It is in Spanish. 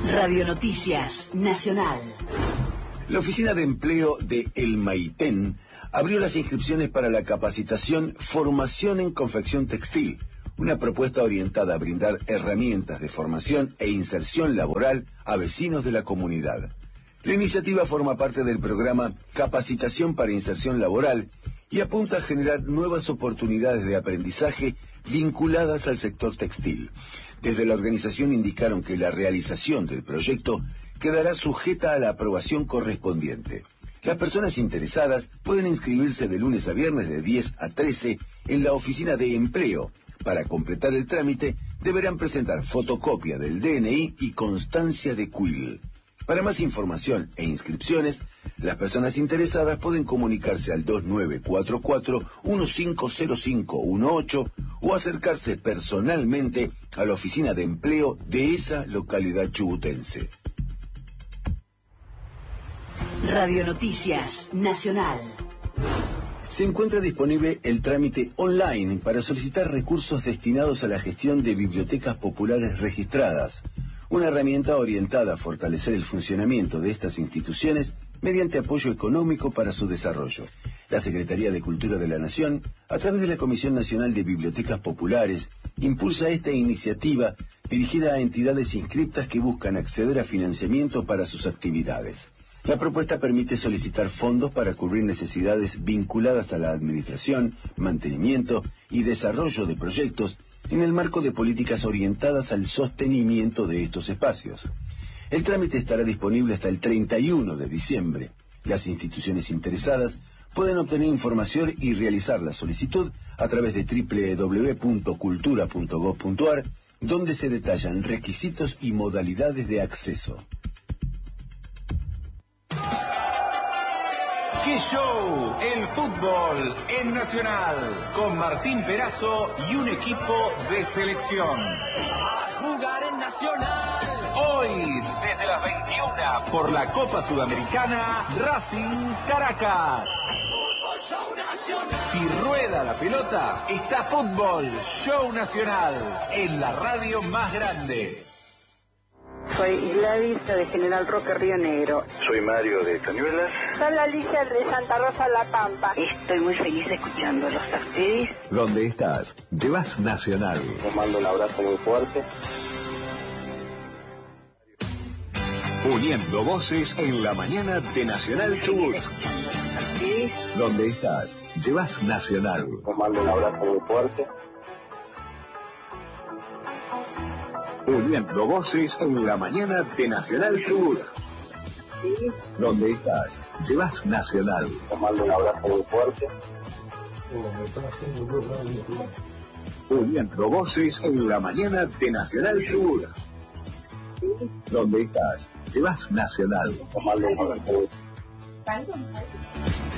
Radio Noticias Nacional. La Oficina de Empleo de El Maitén abrió las inscripciones para la capacitación Formación en Confección Textil, una propuesta orientada a brindar herramientas de formación e inserción laboral a vecinos de la comunidad. La iniciativa forma parte del programa Capacitación para Inserción Laboral y apunta a generar nuevas oportunidades de aprendizaje vinculadas al sector textil. Desde la organización indicaron que la realización del proyecto quedará sujeta a la aprobación correspondiente. Las personas interesadas pueden inscribirse de lunes a viernes de 10 a 13 en la Oficina de Empleo. Para completar el trámite, deberán presentar fotocopia del DNI y constancia de CUIL. Para más información e inscripciones, las personas interesadas pueden comunicarse al 2944-150518 o acercarse personalmente a la Oficina de Empleo de esa localidad chubutense. Radio Noticias Nacional. Se encuentra disponible el trámite online para solicitar recursos destinados a la gestión de bibliotecas populares registradas, una herramienta orientada a fortalecer el funcionamiento de estas instituciones mediante apoyo económico para su desarrollo. La Secretaría de Cultura de la Nación, a través de la Comisión Nacional de Bibliotecas Populares, impulsa esta iniciativa dirigida a entidades inscriptas que buscan acceder a financiamiento para sus actividades. La propuesta permite solicitar fondos para cubrir necesidades vinculadas a la administración, mantenimiento y desarrollo de proyectos en el marco de políticas orientadas al sostenimiento de estos espacios. El trámite estará disponible hasta el 31 de diciembre. Las instituciones interesadas pueden obtener información y realizar la solicitud a través de www.cultura.gov.ar, donde se detallan requisitos y modalidades de acceso. ¡Qué show! El fútbol en Nacional, con Martín Perazo y un equipo de selección. A jugar en Nacional. Hoy, desde las 21, por la Copa Sudamericana, Racing Caracas. Fútbol Show Nacional. Si rueda la pelota, está Fútbol Show Nacional, en la radio más grande. Soy Gladys de General Roque, Río Negro. Soy Mario de Cañuelas. Soy Alicia de Santa Rosa, La Pampa. Estoy muy feliz escuchándolos a ustedes. ¿Dónde estás? Llevas Nacional. Les mando un abrazo muy fuerte. Uniendo voces en la mañana de Nacional Chubut. ¿Dónde estás? Llevas Nacional. Les mando un abrazo muy fuerte. Uniendo voces en la mañana de Nacional Chubut. ¿Dónde estás? Llevas Nacional. Les mando un abrazo muy fuerte. Uniendo voces en la mañana de Nacional Chubut. ¿Dónde estás? Llevas Nacional. Les mando un abrazo muy fuerte.